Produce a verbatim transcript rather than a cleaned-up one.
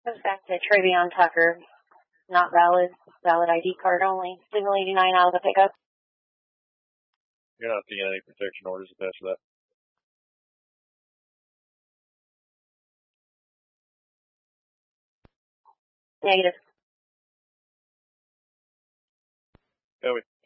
Goes back to Travion Tucker. Not valid. Valid I D card only. Signal eighty-nine out of the pickup. You're not seeing any protection orders attached to that. Negative. Copy.